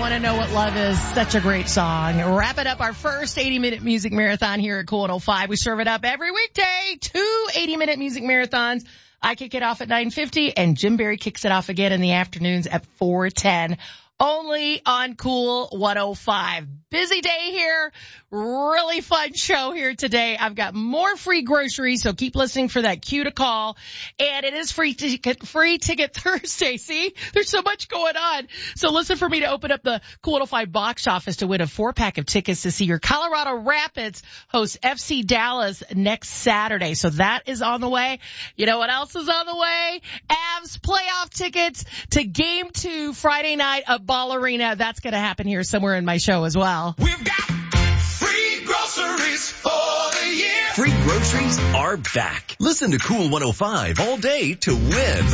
Want to Know What Love Is. Such a great song. Wrapping up our first 80-minute music marathon here at Cool 105. We serve it up every weekday. 2 80-minute music marathons. I kick it off at 9:50 and Jim Berry kicks it off again in the afternoons at 4:10. Only on Cool 105. Busy day here. Really fun show here today. I've got more free groceries, so keep listening for that cue to call. And it is free ticket Thursday. See? There's so much going on. So listen for me to open up the Cool 105 box office to win a 4-pack of tickets to see your Colorado Rapids host FC Dallas next Saturday. So that is on the way. You know what else is on the way? Avs playoff tickets to Game 2 Friday night at Ball Arena. That's going to happen here somewhere in my show as well. We've got free groceries for the year. Free groceries are back. Listen to Cool 105 all day to win